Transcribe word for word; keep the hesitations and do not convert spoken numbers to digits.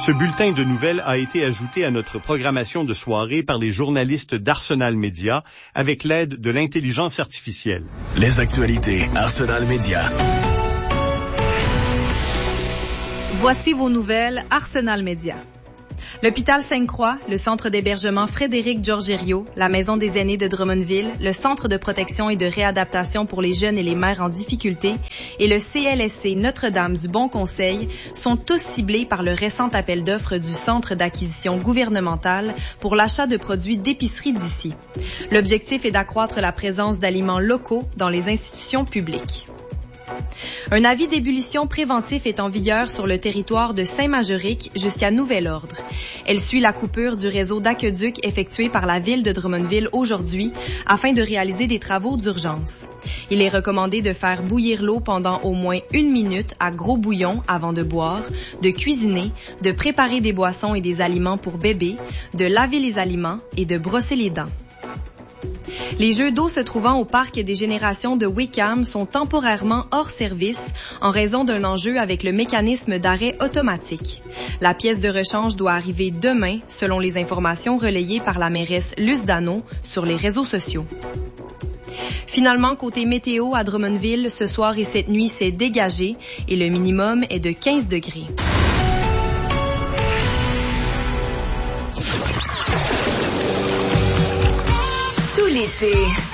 Ce bulletin de nouvelles a été ajouté à notre programmation de soirée par les journalistes d'Arsenal Média avec l'aide de l'intelligence artificielle. Les actualités Arsenal Média. Voici vos nouvelles Arsenal Média. L'hôpital Sainte-Croix, le centre d'hébergement Frédéric Georgériaud, la maison des aînés de Drummondville, le centre de protection et de réadaptation pour les jeunes et les mères en difficulté et le C L S C Notre-Dame du Bon Conseil sont tous ciblés par le récent appel d'offres du Centre d'acquisition gouvernementale pour l'achat de produits d'épicerie d'ici. L'objectif est d'accroître la présence d'aliments locaux dans les institutions publiques. Un avis d'ébullition préventif est en vigueur sur le territoire de Saint-Majoric jusqu'à nouvel ordre. Elle suit la coupure du réseau d'aqueduc effectuée par la ville de Drummondville aujourd'hui afin de réaliser des travaux d'urgence. Il est recommandé de faire bouillir l'eau pendant au moins une minute à gros bouillon avant de boire, de cuisiner, de préparer des boissons et des aliments pour bébés, de laver les aliments et de brosser les dents. Les jeux d'eau se trouvant au parc des générations de Wickham sont temporairement hors service en raison d'un enjeu avec le mécanisme d'arrêt automatique. La pièce de rechange doit arriver demain, selon les informations relayées par la mairesse Luce Dano sur les réseaux sociaux. Finalement, côté météo à Drummondville, ce soir et cette nuit, c'est dégagé et le minimum est de quinze degrés. Tout l'été,